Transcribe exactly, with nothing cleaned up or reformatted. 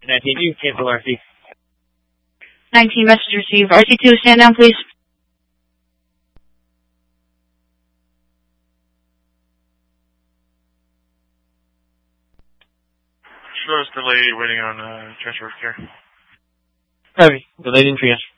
nineteen two, cancel R C. nineteen, message received. R C two, stand down, please. Show's delay, waiting on uh, transfer of care. Copy. Delayed in transfer.